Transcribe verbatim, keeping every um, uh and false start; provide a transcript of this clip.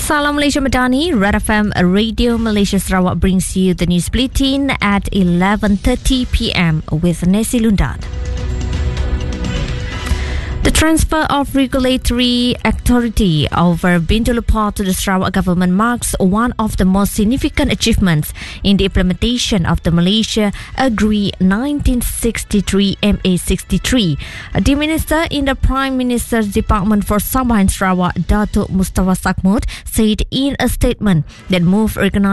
Salam Malaysia Madani, Red F M Radio Malaysia Sarawak brings you the news bulletin at eleven thirty p m with Nessie Lundad. The transfer of regulatory authority over Bintulu Port to the Sarawak government marks one of the most significant achievements in the implementation of the Malaysia Agree nineteen sixty-three M A sixty-three. The Minister in the Prime Minister's Department for Sabah and Sarawak, Datuk Mustafa Sakmut, said in a statement that move organized